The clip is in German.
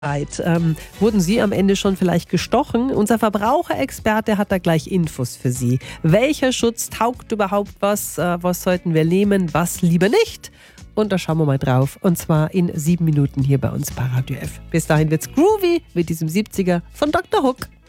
Wurden Sie am Ende schon vielleicht gestochen? Unser Verbraucherexperte hat da gleich Infos für Sie. Welcher Schutz taugt überhaupt was? Was sollten wir nehmen, was lieber nicht? Und da schauen wir mal drauf. Und zwar in 7 Minuten hier bei uns bei Radio F. Bis dahin wird's groovy mit diesem 70er von Dr. Hook.